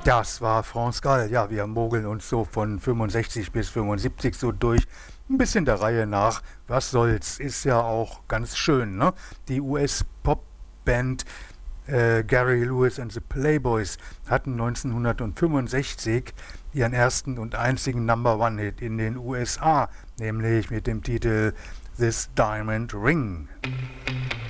Das war France Gall. Ja, wir mogeln uns so von 65 bis 75 so durch. Ein bisschen der Reihe nach. Was soll's? Ist ja auch ganz schön, ne? Die US-Pop-Band Gary Lewis and the Playboys hatten 1965 ihren ersten und einzigen Number-One-Hit in den USA, nämlich mit dem Titel This Diamond Ring.